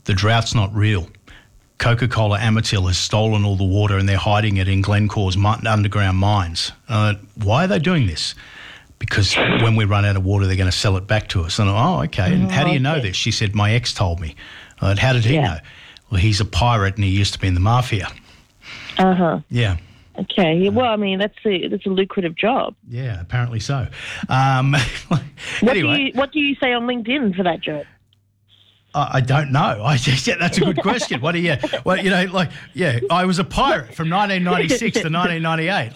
The drought's not real. Coca-Cola Amatil has stolen all the water and they're hiding it in Glencore's underground mines. Why are they doing this? Because when we run out of water, they're going to sell it back to us. And okay. And how do you know this? She said, my ex told me. How did he know? Well, he's a pirate and he used to be in the mafia. Yeah. Okay. Well, I mean, that's a lucrative job. Yeah, apparently so. Anyway. What do you say on LinkedIn for that job? I don't know. That's a good question. What do you? Well, I was a pirate from 1996 to 1998.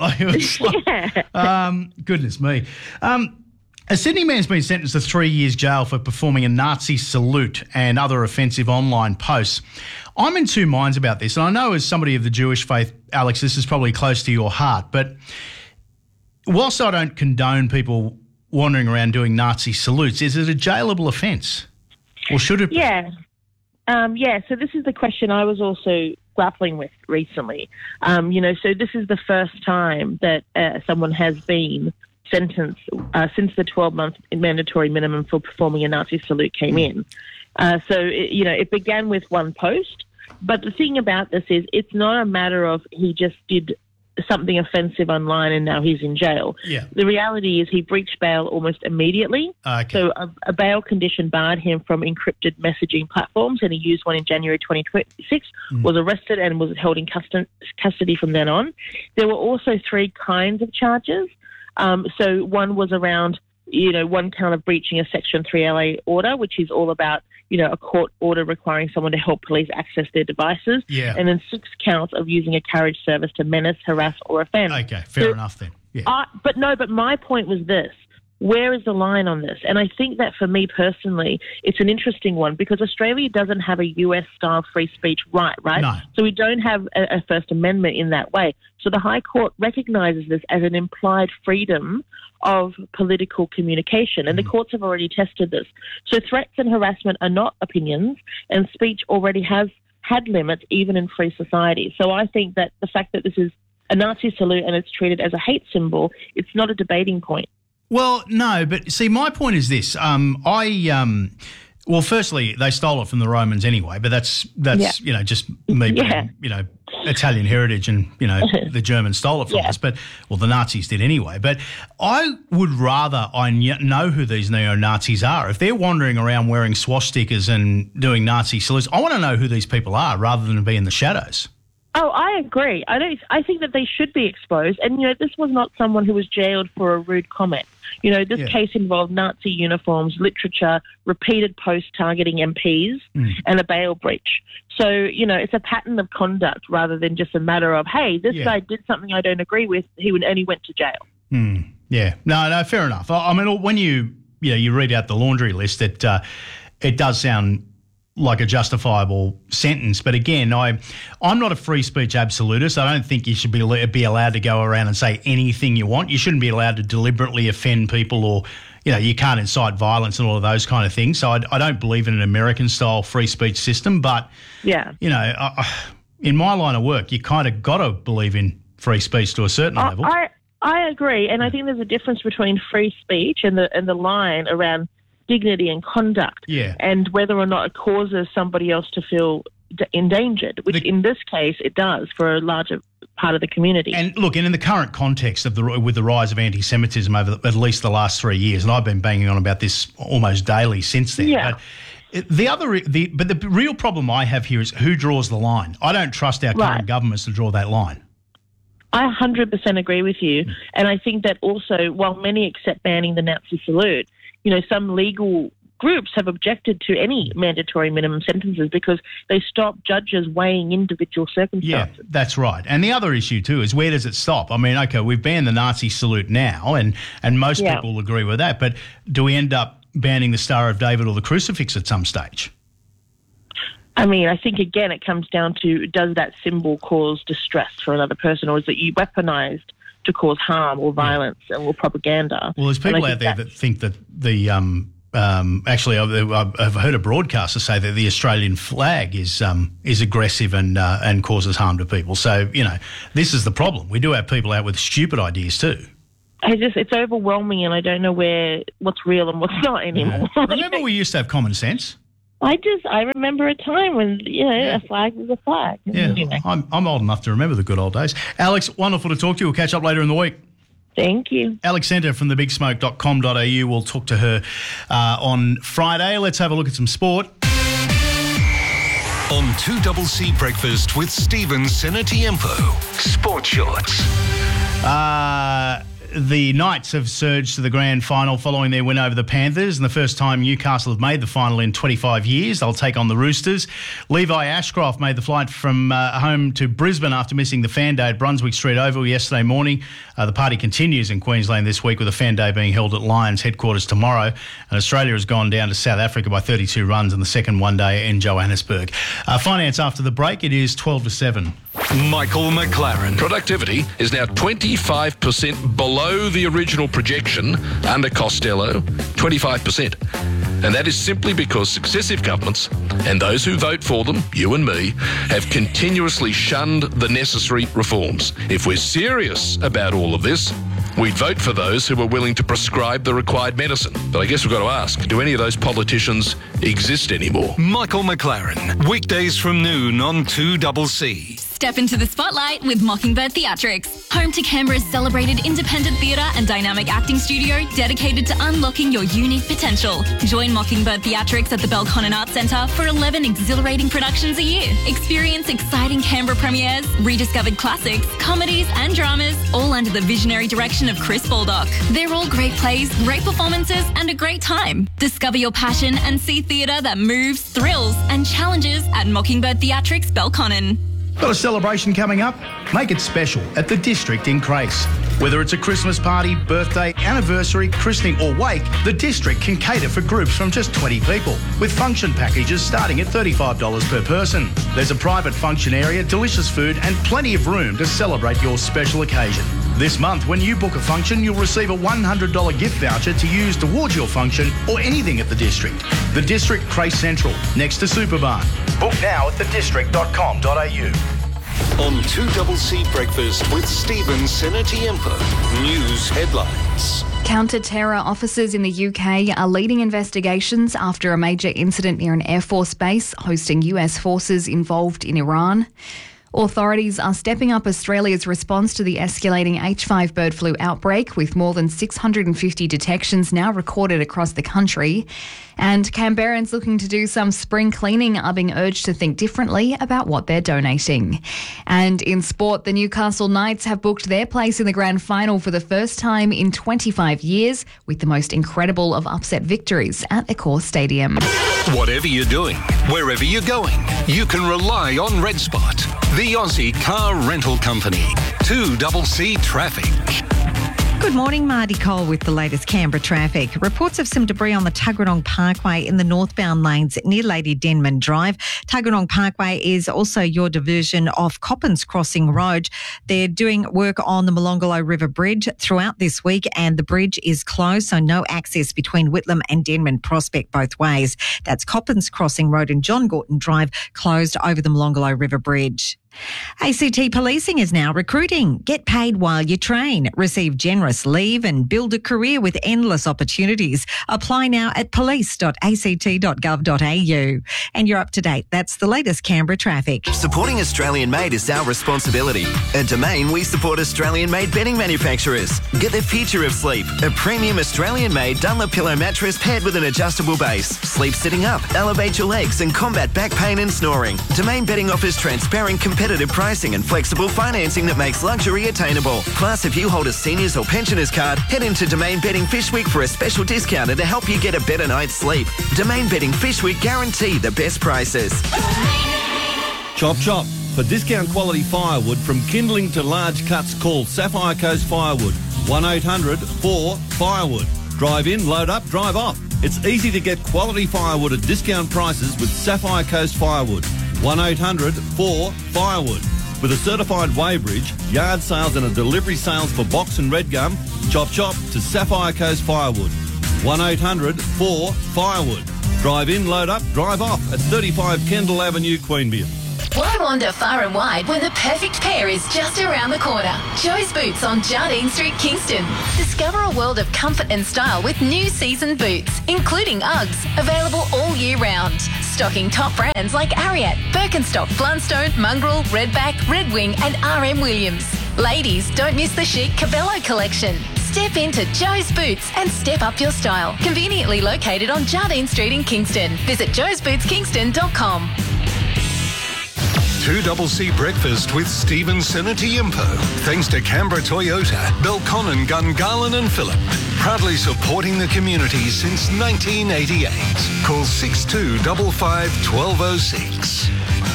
Goodness me. A Sydney man's been sentenced to 3 years jail for performing a Nazi salute and other offensive online posts. I'm in two minds about this, and I know as somebody of the Jewish faith, Alex, this is probably close to your heart, but whilst I don't condone people wandering around doing Nazi salutes, is it a jailable offence? Or should it be? Yeah. So this is the question I was also grappling with recently. So this is the first time that someone has been sentenced since the 12-month mandatory minimum for performing a Nazi salute came in. It began with one post, but the thing about this is it's not a matter of he just did something offensive online and now he's in jail. Yeah. The reality is he breached bail almost immediately. Okay. So a bail condition barred him from encrypted messaging platforms, and he used one in January 2026, was arrested and was held in custody from then on. There were also three kinds of charges. So one was around, one count of breaching a Section 3LA order, which is all about, a court order requiring someone to help police access their devices. Yeah. And then 6 counts of using a carriage service to menace, harass or offend. Okay, fair enough then. Yeah. But my point was this. Where is the line on this? And I think that for me personally, it's an interesting one because Australia doesn't have a US-style free speech right? No. So we don't have a First Amendment in that way. So the High Court recognises this as an implied freedom of political communication, and the courts have already tested this. So threats and harassment are not opinions, and speech already has had limits even in free society. So I think that the fact that this is a Nazi salute and it's treated as a hate symbol, it's not a debating point. Well, no, but see, my point is this. Firstly, they stole it from the Romans anyway, but that's just me being, Italian heritage and, the Germans stole it from us, the Nazis did anyway. But I would rather know who these neo-Nazis are. If they're wandering around wearing swastikas and doing Nazi salutes, I want to know who these people are rather than be in the shadows. Oh, I agree. I think that they should be exposed. And, this was not someone who was jailed for a rude comment. This case involved Nazi uniforms, literature, repeated posts targeting MPs, and a bail breach. So, it's a pattern of conduct rather than just a matter of, hey, this guy did something I don't agree with, and he went to jail. Yeah. No, fair enough. I mean, when you read out the laundry list, it does sound like a justifiable sentence. But again, I'm not a free speech absolutist. I don't think you should be allowed to go around and say anything you want. You shouldn't be allowed to deliberately offend people or, you can't incite violence and all of those kind of things. So I don't believe in an American-style free speech system. But, in my line of work, you kind of got to believe in free speech to a certain level. I agree. And I think there's a difference between free speech and the line around dignity and conduct, and whether or not it causes somebody else to feel endangered, which in this case it does for a larger part of the community. And look, and in the current context of with the rise of anti-Semitism over at least the last 3 years, and I've been banging on about this almost daily since then. Yeah. But the real problem I have here is who draws the line. I don't trust our current governments to draw that line. I 100% agree with you, and I think that also, while many accept banning the Nazi salute, some legal groups have objected to any mandatory minimum sentences because they stop judges weighing individual circumstances. Yeah, that's right. And the other issue too is where does it stop? I mean, okay, we've banned the Nazi salute now, and most people agree with that, but do we end up banning the Star of David or the crucifix at some stage? I mean, I think, again, it comes down to, does that symbol cause distress for another person, or is it weaponized to cause harm or violence or propaganda? Well, there's people out there that think that the actually, I've heard a broadcaster say that the Australian flag is aggressive and causes harm to people. So, this is the problem. We do have people out with stupid ideas too. It's overwhelming, and I don't know what's real and what's not anymore. Remember we used to have common sense? I remember a time when, a flag was a flag. Yeah, Anyway. I'm old enough to remember the good old days. Alex, wonderful to talk to you. We'll catch up later in the week. Thank you. Alex Centre from thebigsmoke.com.au. We'll talk to her on Friday. Let's have a look at some sport. On 2CC Breakfast with Stephen Senatiempo. Sport Shorts. The Knights have surged to the grand final following their win over the Panthers, and the first time Newcastle have made the final in 25 years. They'll take on the Roosters. Levi Ashcroft made the flight from home to Brisbane after missing the Fan Day at Brunswick Street Oval yesterday morning. The party continues in Queensland this week with a Fan Day being held at Lions headquarters tomorrow. And Australia has gone down to South Africa by 32 runs in the second one-day in Johannesburg. Finance after the break, it is 12 to 7. Michael McLaren. Productivity is now 25% below the original projection under Costello, 25%. And that is simply because successive governments and those who vote for them, you and me, have continuously shunned the necessary reforms. If we're serious about all of this, we'd vote for those who are willing to prescribe the required medicine. But I guess we've got to ask, do any of those politicians exist anymore? Michael McLaren. Weekdays from noon on 2CC. Step into the spotlight with Mockingbird Theatrics, home to Canberra's celebrated independent theatre and dynamic acting studio dedicated to unlocking your unique potential. Join Mockingbird Theatrics at the Belconnen Arts Centre for 11 exhilarating productions a year. Experience exciting Canberra premieres, rediscovered classics, comedies and dramas, all under the visionary direction of Chris Baldock. They're all great plays, great performances and a great time. Discover your passion and see theatre that moves, thrills and challenges at Mockingbird Theatrics Belconnen. Got a celebration coming up? Make it special at the District in Crace. Whether it's a Christmas party, birthday, anniversary, christening or wake, the District can cater for groups from just 20 people, with function packages starting at $35 per person. There's a private function area, delicious food and plenty of room to celebrate your special occasion. This month, when you book a function, you'll receive a $100 gift voucher to use towards your function or anything at the District. The District Crace Central, next to Superbarn. Book now at thedistrict.com.au. On 2CC Breakfast with Stephen Senatiempo. News headlines. Counter-terror officers in the UK are leading investigations after a major incident near an Air Force base hosting US forces involved in Iran. Authorities are stepping up Australia's response to the escalating H5 bird flu outbreak, with more than 650 detections now recorded across the country. And Canberrans looking to do some spring cleaning are being urged to think differently about what they're donating. And in sport, the Newcastle Knights have booked their place in the grand final for the first time in 25 years, with the most incredible of upset victories at Accor Stadium. Whatever you're doing, wherever you're going, you can rely on Red Spot, the Aussie car rental company. 2CC Traffic. Good morning, Marty Cole with the latest Canberra traffic. Reports of some debris on the Tuggeranong Parkway in the northbound lanes near Lady Denman Drive. Tuggeranong Parkway is also your diversion off Coppins Crossing Road. They're doing work on the Molonglo River Bridge throughout this week, and the bridge is closed, so no access between Whitlam and Denman Prospect both ways. That's Coppins Crossing Road and John Gorton Drive closed over the Molonglo River Bridge. ACT Policing is now recruiting. Get paid while you train, receive generous leave and build a career with endless opportunities. Apply now at police.act.gov.au. And you're up to date. That's the latest Canberra traffic. Supporting Australian-made is our responsibility. At Domain, we support Australian-made bedding manufacturers. Get the future of sleep. A premium Australian-made Dunlop pillow mattress paired with an adjustable base. Sleep sitting up, elevate your legs and combat back pain and snoring. Domain Bedding offers transparent, competitive pricing and flexible financing that makes luxury attainable. Plus, if you hold a seniors or pensioners card, head into Domain Bedding Fish Week for a special discount to help you get a better night's sleep. Domain Bedding Fish Week guarantee the best prices. Chop chop. For discount quality firewood from kindling to large cuts, call Sapphire Coast Firewood. 1-800-4-FIREWOOD. Drive in, load up, drive off. It's easy to get quality firewood at discount prices with Sapphire Coast Firewood. 1-800-4-FIREWOOD. With a certified weighbridge, yard sales and a delivery sales for box and red gum, chop chop to Sapphire Coast Firewood. 1-800-4-FIREWOOD. Drive in, load up, drive off at 35 Kendall Avenue, Queanbeyan. Why wander far and wide when the perfect pair is just around the corner? Joe's Boots on Jardine Street, Kingston. Discover a world of comfort and style with new season boots, including Uggs, available all year round. stocking top brands like Ariat, Birkenstock, Blundstone, Mongrel, Redback, Red Wing and RM Williams. Ladies, don't miss the chic Cabello collection. Step into Joe's Boots and step up your style. Conveniently located on Jardine Street in Kingston. Visit joesbootskingston.com. 2CC Breakfast with Stephen Senatiempo. Thanks to Canberra Toyota, Belconnen, Gungahlin and Phillip. Proudly supporting the community since 1988. Call 6255 1206.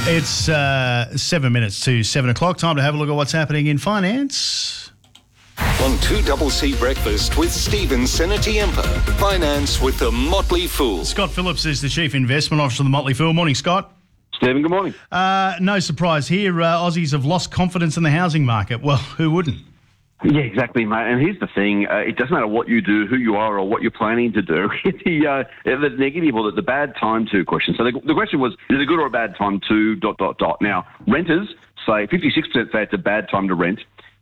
It's 7 minutes to 7 o'clock. Time to have a look at what's happening in finance. On 2CC Breakfast with Stephen Senatiempo. Finance with the Motley Fool. Scott Phillips is the Chief Investment Officer of the Motley Fool. Morning, Scott. Stephen, good morning. No surprise here. Aussies have lost confidence in the housing market. Well, who wouldn't? Yeah, exactly, mate. And here's the thing. It doesn't matter what you do, who you are, or what you're planning to do. the negative or the bad time to question. So the question was, is it a good or a bad time to ... Now, renters say 56% say it's a bad time to rent.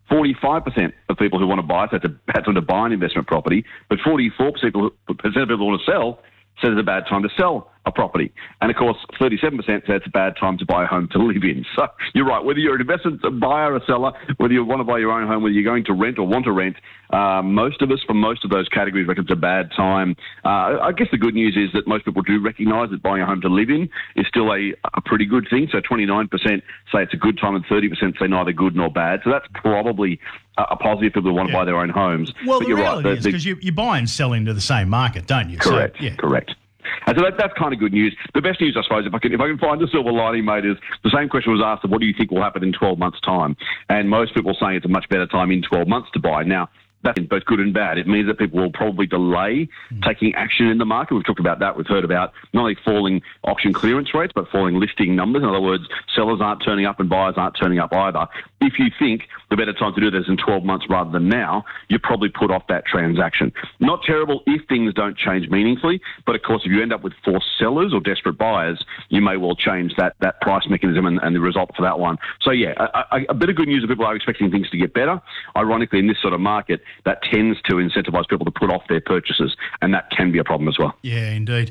45% of people who want to buy say it's a bad time to buy an investment property. But 44% of people who want to sell says it's a bad time to sell a property. And, of course, 37% say it's a bad time to buy a home to live in. So you're right. Whether you're an investment buyer or seller, whether you want to buy your own home, whether you're going to rent or want to rent, most of us from most of those categories reckon it's a bad time. I guess the good news is that most people do recognise that buying a home to live in is still a pretty good thing. So 29% say it's a good time and 30% say neither good nor bad. So that's probably a positive for people who want to buy their own homes. Well, but the you're reality right. is because you buy and sell into the same market, don't you? Correct, So, correct. And so that's kind of good news. The best news, I suppose, if I can find the silver lining, mate, is the same question was asked of what do you think will happen in 12 months' time? And most people are saying it's a much better time in 12 months to buy. Now, that's both good and bad. It means that people will probably delay taking action in the market. We've talked about that. We've heard about not only falling auction clearance rates, but falling listing numbers. In other words, sellers aren't turning up and buyers aren't turning up either. If you think the better time to do this is in 12 months rather than now, you probably put off that transaction. Not terrible if things don't change meaningfully, but of course, if you end up with forced sellers or desperate buyers, you may well change that price mechanism and the result for that one. So yeah, a bit of good news that people are expecting things to get better. Ironically, in this sort of market, that tends to incentivise people to put off their purchases, and that can be a problem as well. Yeah, indeed.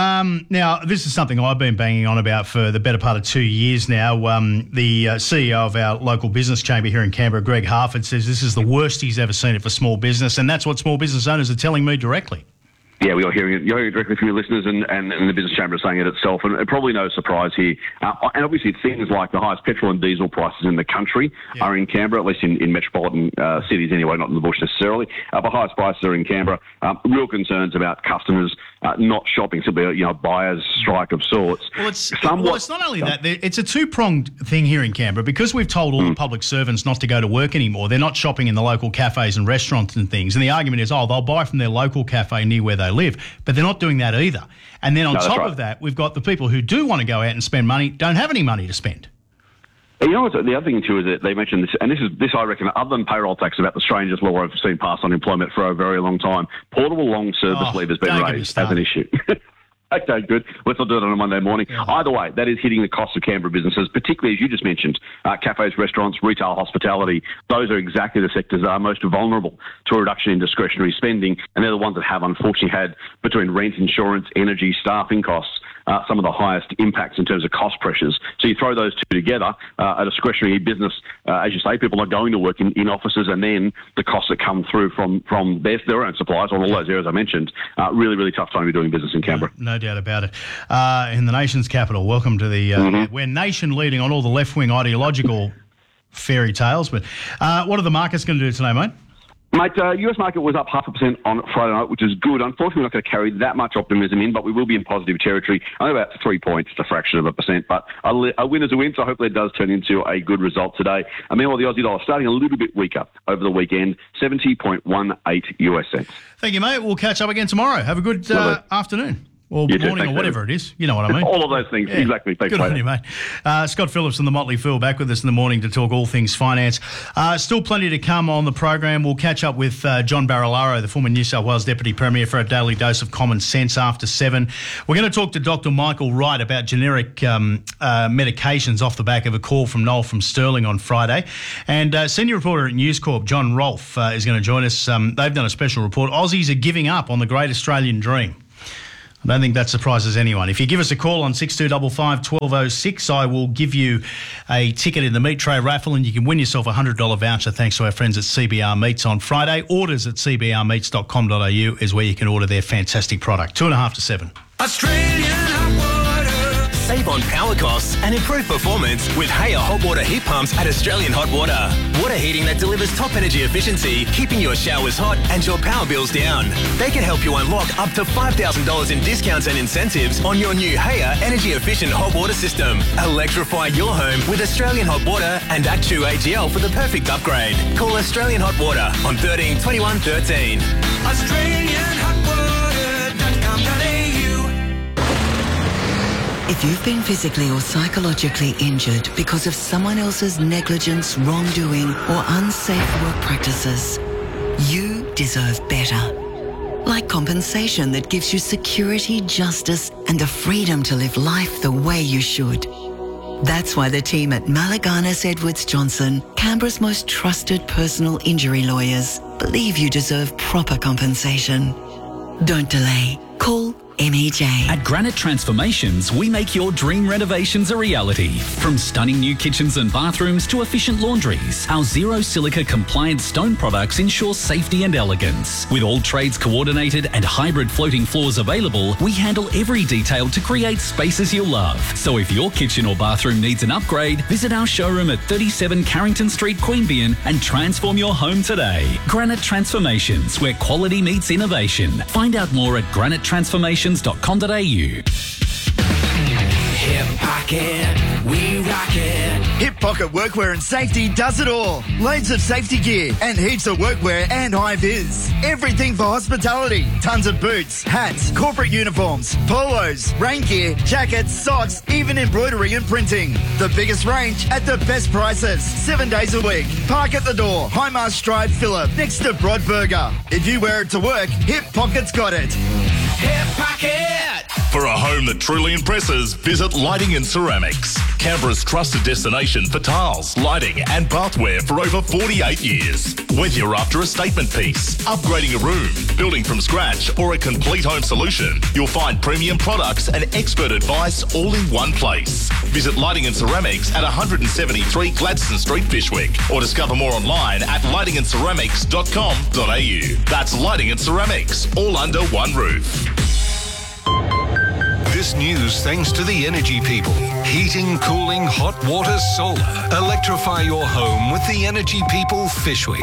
Now, this is something I've been banging on about for the better part of 2 years now. The CEO of our local business chamber here in Canberra, Greg Harford, says this is the worst he's ever seen it for small business, and that's what small business owners are telling me directly. Yeah, we are hearing it. You're hearing it directly from your listeners, and the business chamber is saying it itself, and probably no surprise here. And obviously, things like the highest petrol and diesel prices in the country are in Canberra, at least in metropolitan cities anyway, not in the bush necessarily. But highest prices are in Canberra. Real concerns about customers not shopping, simply a buyer's strike of sorts. Well, it's not only that. It's a two-pronged thing here in Canberra. Because we've told all the public servants not to go to work anymore, they're not shopping in the local cafes and restaurants and things. And the argument is, they'll buy from their local cafe near where they live. But they're not doing that either. And then on top of that, we've got the people who do want to go out and spend money, don't have any money to spend. You know what? The other thing too is that they mentioned this, and this I reckon, other than payroll tax, is about the strangest law I've seen passed on employment for a very long time. Portable long service leave has been raised as an issue. Okay, good. Let's not do it on a Monday morning. Either way, that is hitting the cost of Canberra businesses, particularly, as you just mentioned, cafes, restaurants, retail, hospitality. Those are exactly the sectors that are most vulnerable to a reduction in discretionary spending, and they're the ones that have, unfortunately, had, between rent, insurance, energy, staffing costs, some of the highest impacts in terms of cost pressures. So you throw those two together, a discretionary business, as you say, people are going to work in offices, and then the costs that come through from their own suppliers, or all those areas I mentioned, really, really tough time to be doing business in Canberra. No doubt about it. In the nation's capital, welcome to the... We're nation leading on all the left-wing ideological fairy tales, but what are the markets going to do today, mate? Mate, US market was up 0.5% on Friday night, which is good. Unfortunately, we're not going to carry that much optimism in, but we will be in positive territory. Only about 3 points, it's a fraction of a percent, but a win is a win, so hopefully it does turn into a good result today. And meanwhile, the Aussie dollar starting a little bit weaker over the weekend, 70.18 US cents. Thank you, mate. We'll catch up again tomorrow. Have a good afternoon. Or morning or whatever it is. You know what I mean. All of those things. Yeah. Exactly. Thanks, good on you, mate. Scott Phillips from the Motley Fool back with us in the morning to talk all things finance. Still plenty to come on the program. We'll catch up with John Barilaro, the former New South Wales Deputy Premier, for a daily dose of common sense after 7. We're going to talk to Dr. Michael Wright about generic medications off the back of a call from Noel from Stirling on Friday. And senior reporter at News Corp, John Rolfe, is going to join us. They've done a special report. Aussies are giving up on the great Australian dream. I don't think that surprises anyone. If you give us a call on 6255 1206, I will give you a ticket in the Meat Tray raffle and you can win yourself a $100 voucher thanks to our friends at CBR Meats on Friday. Orders at cbrmeats.com.au is where you can order their fantastic product. 2.5 to 7. Australian hot water. Save on power costs and improve performance with Haya hot water heat pumps at Australian Hot Water. Water heating that delivers top energy efficiency, keeping your showers hot and your power bills down. They can help you unlock up to $5,000 in discounts and incentives on your new Haya energy efficient hot water system. Electrify your home with Australian Hot Water and Actu AGL for the perfect upgrade. Call Australian Hot Water on 13 21 13. AustralianHotWater.com.au. If you've been physically or psychologically injured because of someone else's negligence, wrongdoing, or unsafe work practices, you deserve better. Like compensation that gives you security, justice, and the freedom to live life the way you should. That's why the team at Malaganas Edwards Johnson, Canberra's most trusted personal injury lawyers, believe you deserve proper compensation. Don't delay. Call MEJ. At Granite Transformations, we make your dream renovations a reality. From stunning new kitchens and bathrooms to efficient laundries, our zero silica compliant stone products ensure safety and elegance. With all trades coordinated and hybrid floating floors available, we handle every detail to create spaces you'll love. So if your kitchen or bathroom needs an upgrade, visit our showroom at 37 Carrington Street, Queanbeyan and transform your home today. Granite Transformations, where quality meets innovation. Find out more at granitetransformations.com.au. Hip Pocket, we rock it. Hip Pocket Workwear and Safety does it all. Loads of safety gear and heaps of workwear and high vis. Everything for hospitality. Tons of boots, hats, corporate uniforms, polos, rain gear, jackets, socks, even embroidery and printing. The biggest range at the best prices. 7 days a week. Park at the door. Highmast Drive, Phillip, next to Broadburger. If you wear it to work, Hip Pocket's got it. Hip Pocket! For a home that truly impresses, visit Lighting and Ceramics. Canberra's trusted destination for tiles, lighting and bathware for over 48 years. Whether you're after a statement piece, upgrading a room, building from scratch or a complete home solution, you'll find premium products and expert advice all in one place. Visit Lighting and Ceramics at 173 Gladstone Street, Fishwick, or discover more online at lightingandceramics.com.au. That's Lighting and Ceramics, all under one roof. This news thanks to the energy people. Heating, cooling, hot water, solar. Electrify your home with the energy people Fishwick.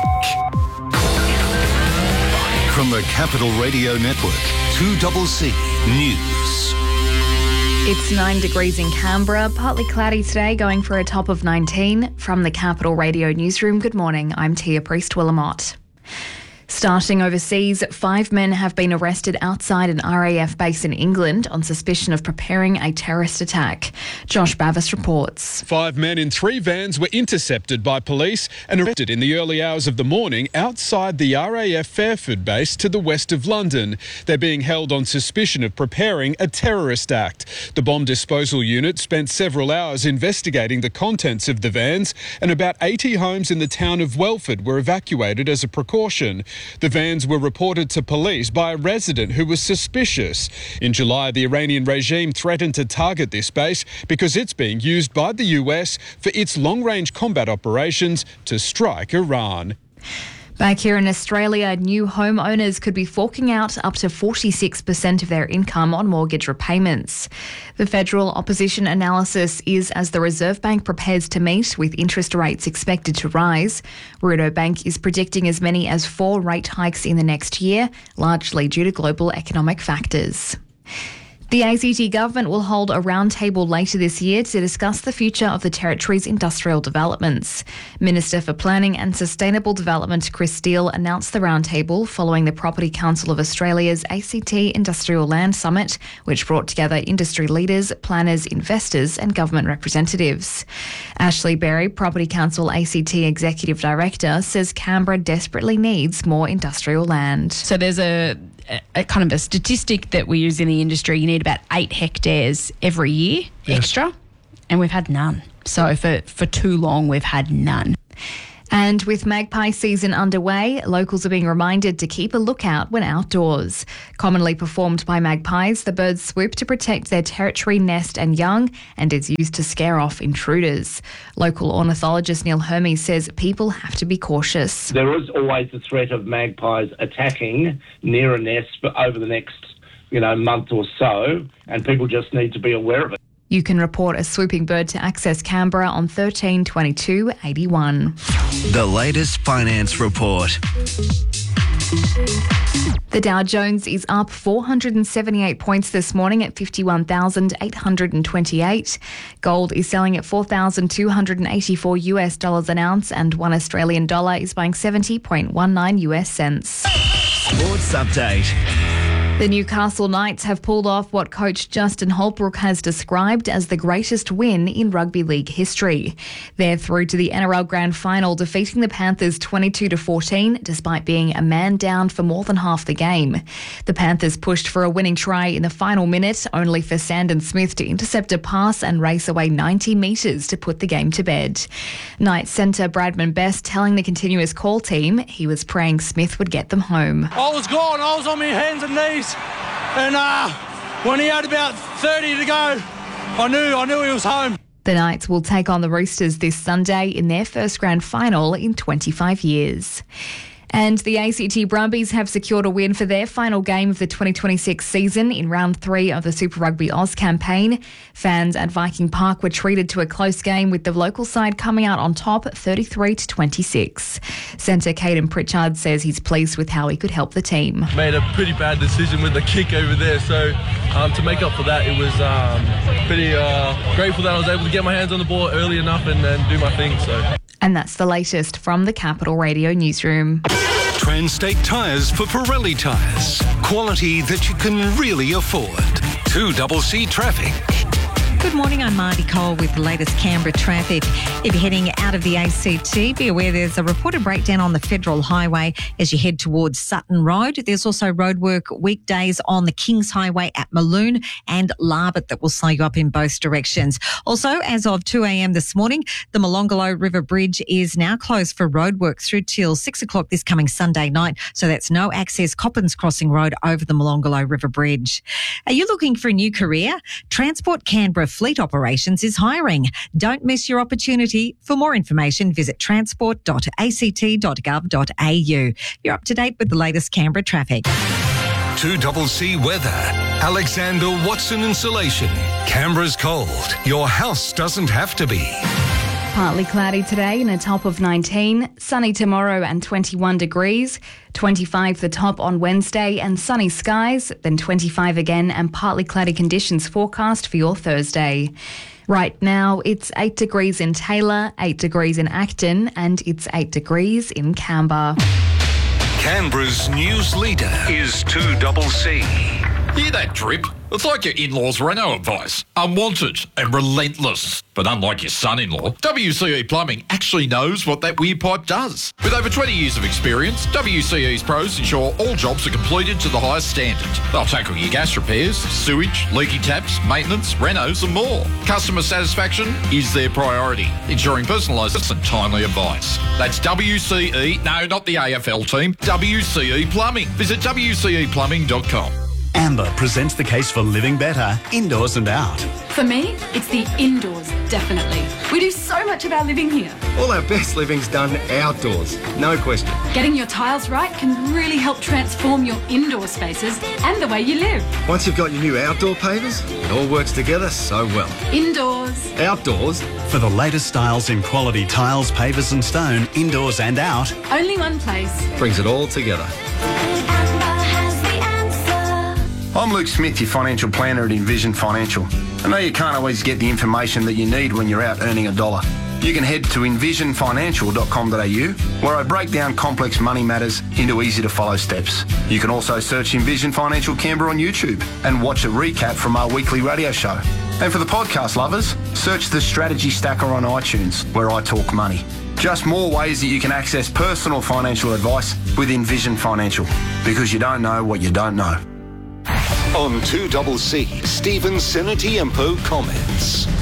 From the Capital Radio Network, 2CC News. It's 9 degrees in Canberra, partly cloudy today, going for a top of 19. From the Capital Radio Newsroom, good morning, I'm Tia Priest-Willamott. Starting overseas, 5 men have been arrested outside an RAF base in England on suspicion of preparing a terrorist attack. Josh Bavis reports. 5 men in 3 vans were intercepted by police and arrested in the early hours of the morning outside the RAF Fairford base to the west of London. They're being held on suspicion of preparing a terrorist act. The bomb disposal unit spent several hours investigating the contents of the vans, and about 80 homes in the town of Welford were evacuated as a precaution. The vans were reported to police by a resident who was suspicious. In July, the Iranian regime threatened to target this base because it's being used by the US for its long-range combat operations to strike Iran. Back here in Australia, new homeowners could be forking out up to 46% of their income on mortgage repayments. The federal opposition analysis is as the Reserve Bank prepares to meet with interest rates expected to rise. Rudo Bank is predicting as many as 4 rate hikes in the next year, largely due to global economic factors. The ACT government will hold a roundtable later this year to discuss the future of the territory's industrial developments. Minister for Planning and Sustainable Development Chris Steele announced the roundtable following the Property Council of Australia's ACT Industrial Land Summit, which brought together industry leaders, planners, investors and government representatives. Ashley Berry, Property Council ACT Executive Director, says Canberra desperately needs more industrial land. So there's a kind of a statistic that we use in the industry. You need about 8 hectares every year extra, and we've had none. So for too long, we've had none. And with magpie season underway, locals are being reminded to keep a lookout when outdoors. Commonly performed by magpies, the birds swoop to protect their territory, nest and young, and is used to scare off intruders. Local ornithologist Neil Hermes says people have to be cautious. There is always the threat of magpies attacking near a nest over the next, month or so, and people just need to be aware of it. You can report a swooping bird to Access Canberra on 13 22 81. The latest finance report. The Dow Jones is up 478 points this morning at 51,828. Gold is selling at $4,284 an ounce, and $1 Australian dollar is buying 70.19 US cents. Sports update. The Newcastle Knights have pulled off what coach Justin Holbrook has described as the greatest win in rugby league history. They're through to the NRL Grand Final, defeating the Panthers 22-14, despite being a man down for more than half the game. The Panthers pushed for a winning try in the final minute, only for Sandon Smith to intercept a pass and race away 90 metres to put the game to bed. Knights centre Bradman Best telling the Continuous Call team he was praying Smith would get them home. I was gone. I was on my hands and knees. And when he had about 30 to go, I knew he was home. The Knights will take on the Roosters this Sunday in their first grand final in 25 years. And the ACT Brumbies have secured a win for their final game of the 2026 season in round 3 of the Super Rugby Oz campaign. Fans at Viking Park were treated to a close game, with the local side coming out on top 33-26. Centre Caden Pritchard says he's pleased with how he could help the team. Made a pretty bad decision with the kick over there, so to make up for that, it was pretty grateful that I was able to get my hands on the ball early enough and do my thing. So. And that's the latest from the Capital Radio newsroom. Transtate Tyres for Pirelli tyres. Quality that you can really afford. 2CC Traffic. Good morning, I'm Marty Cole with the latest Canberra traffic. If you're heading out of the ACT, be aware there's a reported breakdown on the Federal Highway as you head towards Sutton Road. There's also roadwork weekdays on the Kings Highway at Maloon and Larbert that will slow you up in both directions. Also, as of 2 a.m. this morning, the Molonglo River Bridge is now closed for roadwork through till 6 o'clock this coming Sunday night. So that's no access Coppins Crossing Road over the Molonglo River Bridge. Are you looking for a new career? Transport Canberra Fleet Operations is hiring. Don't miss your opportunity. For more information, visit transport.act.gov.au. You're up to date with the latest Canberra traffic. 2CC Weather. Alexander Watson Insulation. Canberra's cold. Your house doesn't have to be. Partly cloudy today and a top of 19. Sunny tomorrow and 21 degrees. 25 the top on Wednesday and sunny skies. Then 25 again and partly cloudy conditions forecast for your Thursday. Right now, it's 8 degrees in Taylor, 8 degrees in Acton, and it's 8 degrees in Canberra. Canberra's news leader is 2CC. Hear that drip? It's like your in-laws' Renault advice. Unwanted and relentless. But unlike your son-in-law, WCE Plumbing actually knows what that weird pipe does. With over 20 years of experience, WCE's pros ensure all jobs are completed to the highest standard. They'll tackle your gas repairs, sewage, leaky taps, maintenance, renos and more. Customer satisfaction is their priority, ensuring personalised and timely advice. That's WCE, no, not the AFL team, WCE Plumbing. Visit WCEplumbing.com. Amber presents the case for living better, indoors and out. For me, it's the indoors, definitely. We do so much of our living here. All our best living's done outdoors, no question. Getting your tiles right can really help transform your indoor spaces and the way you live. Once you've got your new outdoor pavers, it all works together so well. Indoors. Outdoors. For the latest styles in quality tiles, pavers and stone, indoors and out. Only one place. Brings it all together. I'm Luke Smith, your financial planner at Envision Financial. I know you can't always get the information that you need when you're out earning a dollar. You can head to envisionfinancial.com.au, where I break down complex money matters into easy-to-follow steps. You can also search Envision Financial Canberra on YouTube and watch a recap from our weekly radio show. And for the podcast lovers, search the Strategy Stacker on iTunes, where I talk money. Just more ways that you can access personal financial advice with Envision Financial, because you don't know what you don't know. On 2CC, Stephen Senatiempo comments.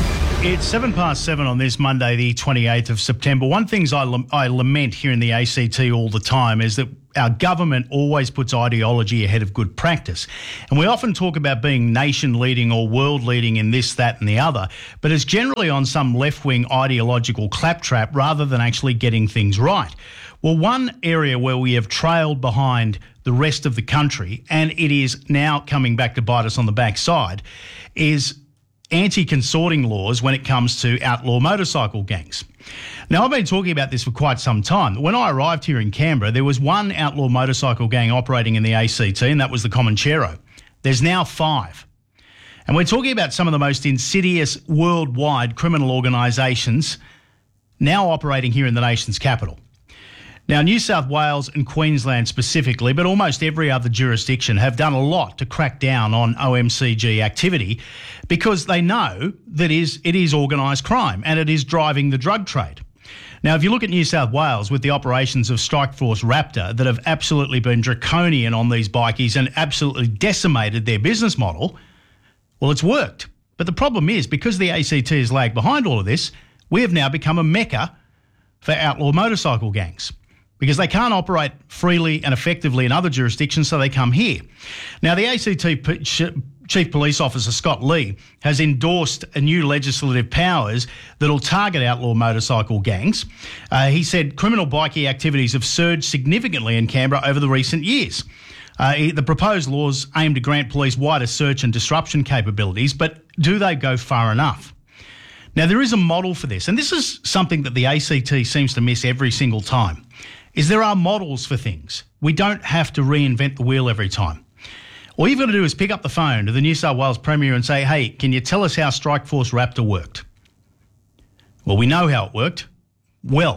It's 7:07 on this Monday, the 28th of September. One thing I lament here in the ACT all the time is that our government always puts ideology ahead of good practice. And we often talk about being nation-leading or world-leading in this, that and the other, but it's generally on some left-wing ideological claptrap rather than actually getting things right. Well, one area where we have trailed behind the rest of the country, and it is now coming back to bite us on the backside, is anti-consorting laws when it comes to outlaw motorcycle gangs. Now, I've been talking about this for quite some time. When I arrived here in Canberra, there was one outlaw motorcycle gang operating in the ACT, and that was the Comanchero. There's now 5. And we're talking about some of the most insidious worldwide criminal organisations now operating here in the nation's capital. Now, New South Wales and Queensland specifically, but almost every other jurisdiction, have done a lot to crack down on OMCG activity because they know that it is organised crime and it is driving the drug trade. Now, if you look at New South Wales with the operations of Strikeforce Raptor that have absolutely been draconian on these bikies and absolutely decimated their business model, well, it's worked. But the problem is, because the ACT has lagged behind all of this, we have now become a mecca for outlaw motorcycle gangs, because they can't operate freely and effectively in other jurisdictions, so they come here. Now, the ACT Chief Police Officer Scott Lee has endorsed a new legislative powers that will target outlaw motorcycle gangs. He said criminal bikie activities have surged significantly in Canberra over the recent years. The proposed laws aim to grant police wider search and disruption capabilities, but do they go far enough? Now, there is a model for this, and this is something that the ACT seems to miss every single time, is there are models for things. We don't have to reinvent the wheel every time. All you've got to do is pick up the phone to the New South Wales Premier and say, hey, can you tell us how Strikeforce Raptor worked? Well, we know how it worked. Well,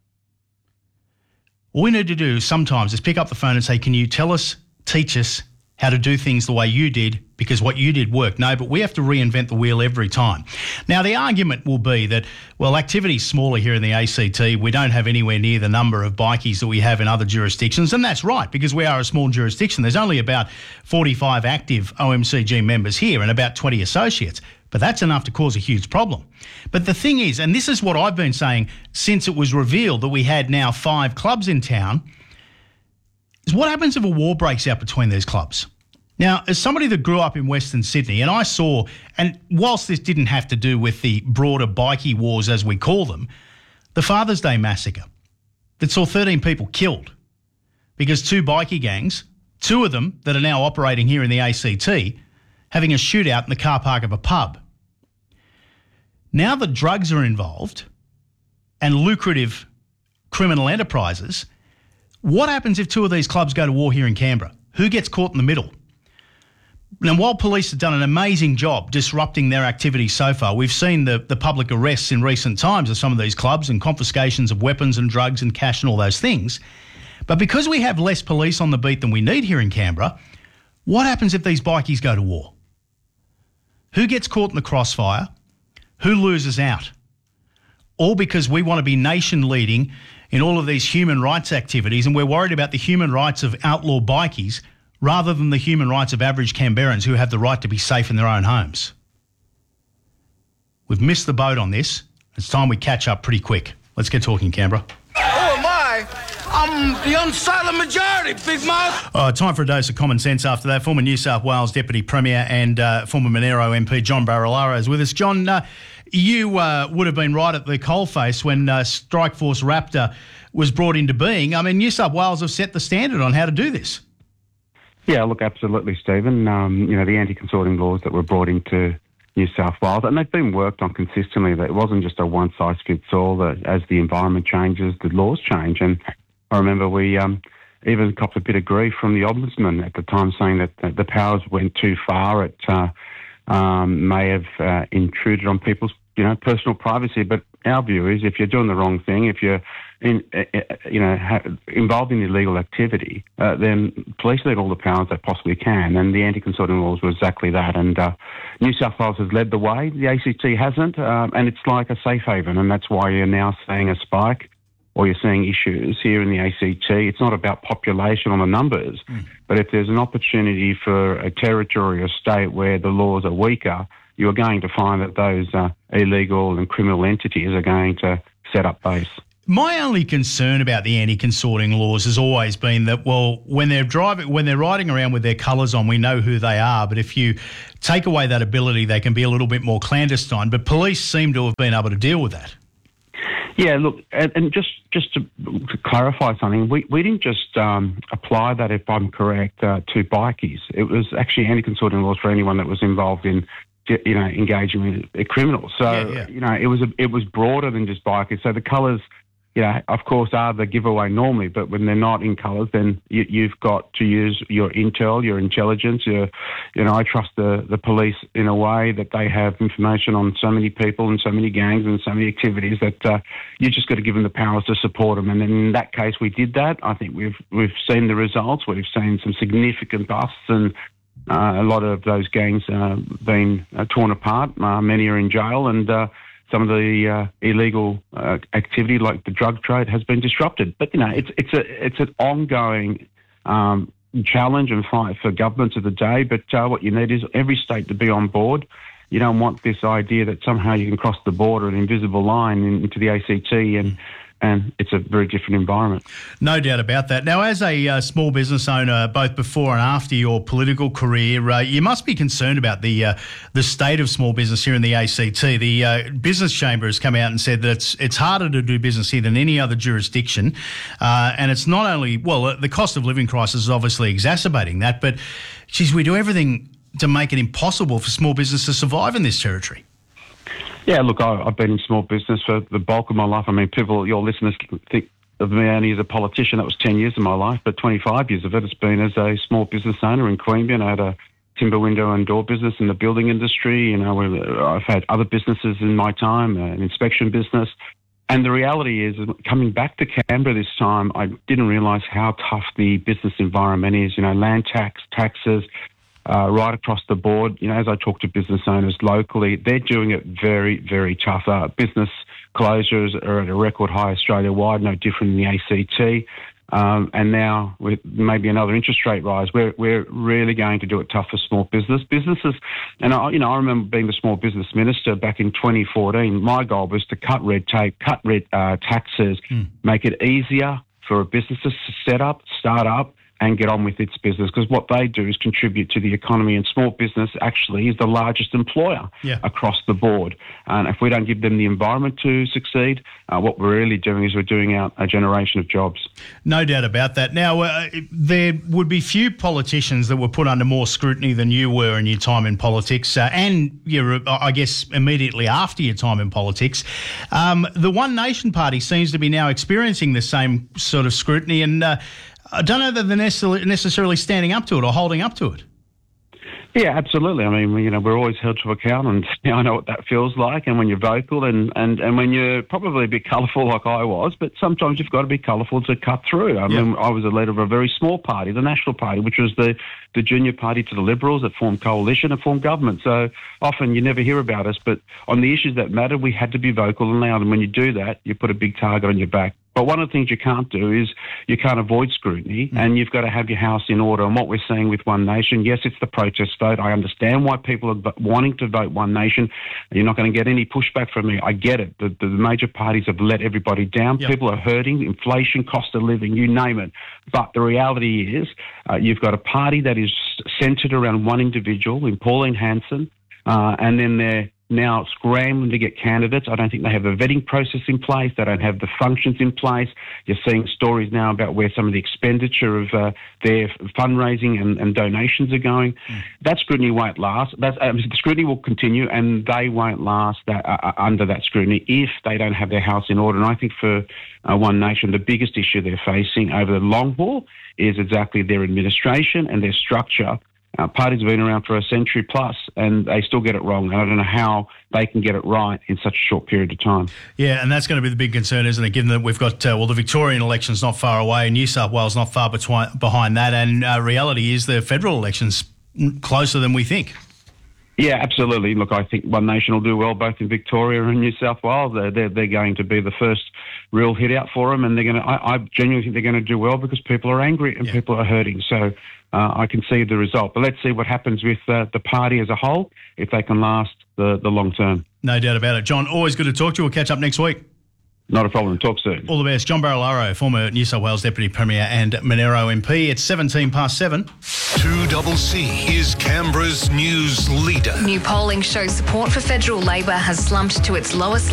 all we need to do sometimes is pick up the phone and say, can you teach us how to do things the way you did, because what you did worked. No, but we have to reinvent the wheel every time. Now, the argument will be that, well, activity's smaller here in the ACT. We don't have anywhere near the number of bikies that we have in other jurisdictions, and that's right, because we are a small jurisdiction. There's only about 45 active OMCG members here and about 20 associates, but that's enough to cause a huge problem. But the thing is, and this is what I've been saying since it was revealed that we had now 5 clubs in town, is what happens if a war breaks out between these clubs? Now, as somebody that grew up in Western Sydney, and I saw, and whilst this didn't have to do with the broader bikie wars as we call them, the Father's Day massacre that saw 13 people killed because 2 bikie gangs, 2 of them that are now operating here in the ACT, having a shootout in the car park of a pub. Now that drugs are involved and lucrative criminal enterprises, what happens if 2 of these clubs go to war here in Canberra? Who gets caught in the middle? Now, while police have done an amazing job disrupting their activities so far, we've seen the public arrests in recent times of some of these clubs and confiscations of weapons and drugs and cash and all those things. But because we have less police on the beat than we need here in Canberra, what happens if these bikies go to war? Who gets caught in the crossfire? Who loses out? All because we want to be nation leading in all of these human rights activities, and we're worried about the human rights of outlaw bikies rather than the human rights of average Canberrans who have the right to be safe in their own homes. We've missed the boat on this. It's time we catch up pretty quick. Let's get talking, Canberra. Who am I? I'm the unsilent majority, big mouth. Time for a dose of common sense after that. Former New South Wales Deputy Premier and former Monero MP John Barilaro is with us. John, you would have been right at the coalface when Strikeforce Raptor was brought into being. I mean, New South Wales have set the standard on how to do this. Yeah, look, absolutely, Stephen. The anti-consorting laws that were brought into New South Wales, and they've been worked on consistently. That it wasn't just a one-size-fits-all. That as the environment changes, the laws change. And I remember we even copped a bit of grief from the Ombudsman at the time, saying that the powers went too far. It may have intruded on people's personal privacy. But our view is, if you're doing the wrong thing, if you're involved in illegal activity, then police need all the powers they possibly can, and the anti-consorting laws were exactly that. And New South Wales has led the way. The ACT hasn't, and it's like a safe haven, and that's why you're now seeing a spike, or you're seeing issues here in the ACT. It's not about population on the numbers, but if there's an opportunity for a territory or state where the laws are weaker, you're going to find that those illegal and criminal entities are going to set up base. My only concern about the anti-consorting laws has always been that, well, when they're riding around with their colours on, we know who they are. But if you take away that ability, they can be a little bit more clandestine. But police seem to have been able to deal with that. Yeah, look, and just to clarify something, we didn't just apply that, if I'm correct, to bikies. It was actually anti-consorting laws for anyone that was involved in, engaging with criminals. So, it was broader than just bikers. So the colours, of course, are the giveaway normally, but when they're not in colours, then you've got to use your intel, your intelligence. I trust the police in a way that they have information on so many people and so many gangs and so many activities that you just got to give them the powers to support them. And in that case, we did that. I think we've seen the results. We've seen some significant busts and a lot of those gangs being torn apart. Many are in jail, and some of the illegal activity, like the drug trade, has been disrupted. But it's an ongoing challenge and fight for governments of the day. But what you need is every state to be on board. You don't want this idea that somehow you can cross the border, an invisible line into the ACT, and it's a very different environment. No doubt about that. Now, as a small business owner, both before and after your political career, you must be concerned about the state of small business here in the ACT. The Business Chamber has come out and said that it's harder to do business here than any other jurisdiction. And it's not only, the cost of living crisis is obviously exacerbating that, but, geez, we do everything to make it impossible for small business to survive in this territory. Yeah, look, I've been in small business for the bulk of my life. I mean, your listeners think of me only as a politician. That was 10 years of my life, but 25 years of it has been as a small business owner in Queanbeyan. I had a timber window and door business in the building industry. I've had other businesses in my time, an inspection business. And the reality is, coming back to Canberra this time, I didn't realise how tough the business environment is. Land taxes, right across the board. As I talk to business owners locally, they're doing it very, very tough. Business closures are at a record high Australia-wide, no different in the ACT. And now with maybe another interest rate rise, we're really going to do it tough for small businesses. And I remember being the small business minister back in 2014. My goal was to cut red tape, cut taxes, make it easier for a business to set up, start up, and get on with its business, because what they do is contribute to the economy, and small business actually is the largest employer across the board. And if we don't give them the environment to succeed, what we're really doing is we're doing out a generation of jobs. No doubt about that. Now, there would be few politicians that were put under more scrutiny than you were in your time in politics, and I guess immediately after your time in politics. The One Nation Party seems to be now experiencing the same sort of scrutiny, and I don't know that they're necessarily standing up to it or holding up to it. Yeah, absolutely. I mean, we're always held to account, and I know what that feels like. And when you're vocal and when you're probably a bit colourful like I was, but sometimes you've got to be colourful to cut through. I mean, I was a leader of a very small party, the National Party, which was the junior party to the Liberals that formed coalition and formed government. So often you never hear about us, but on the issues that matter, we had to be vocal and loud. And when you do that, you put a big target on your back. But one of the things you can't do is you can't avoid scrutiny, and you've got to have your house in order. And what we're seeing with One Nation, yes, it's the protest vote. I understand why people are wanting to vote One Nation. You're not going to get any pushback from me. I get it. The major parties have let everybody down. Yep. People are hurting, inflation, cost of living, you name it. But the reality is you've got a party that is centred around one individual in Pauline Hanson, and then they're now scrambling to get candidates. I don't think they have a vetting process in place. They don't have the functions in place. You're seeing stories now about where some of the expenditure of their fundraising and donations are going. That scrutiny won't last. The scrutiny will continue, and they won't last under that scrutiny if they don't have their house in order. And I think for One Nation, the biggest issue they're facing over the long haul is exactly their administration and their structure. Parties have been around for a century plus, and they still get it wrong. And I don't know how they can get it right in such a short period of time. Yeah, and that's going to be the big concern, isn't it, given that we've got, the Victorian election's not far away, New South Wales not far behind that, and reality is the federal election's closer than we think. Yeah, absolutely. Look, I think One Nation will do well both in Victoria and New South Wales. They're going to be the first real hit out for them, and they're going to. I genuinely think they're going to do well because people are angry and people are hurting. So I can see the result. But let's see what happens with the party as a whole, if they can last the long term. No doubt about it. John, always good to talk to you. We'll catch up next week. Not a problem. Talk soon. All the best. John Barilaro, former New South Wales Deputy Premier and Monero MP. It's 7:17. 2CC is Canberra's news leader. New polling shows support for federal Labor has slumped to its lowest